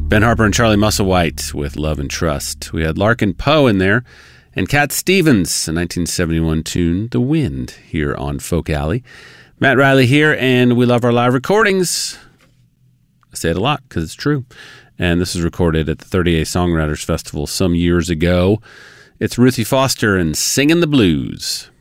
Ben Harper and Charlie Musselwhite with Love and Trust. We had Larkin Poe in there and Cat Stevens, a 1971 tune, The Wind, here on Folk Alley. Matt Riley here, and we love our live recordings. I say it a lot because it's true. And this was recorded at the 30A Songwriters Festival some years ago. It's Ruthie Foster and Singin' the Blues.